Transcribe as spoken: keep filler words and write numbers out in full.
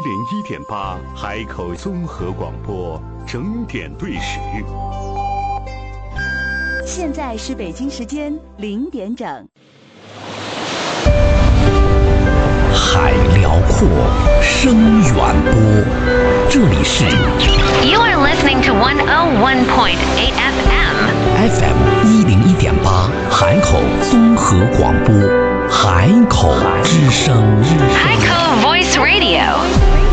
零一点八海口综合广播整点对时。 现在是北京时间零点整。 海辽阔，声远播，这里是 You are listening to one oh one point eight F M F M 一零一点八海口综合广播，海口之声， 海口 Voice Radio。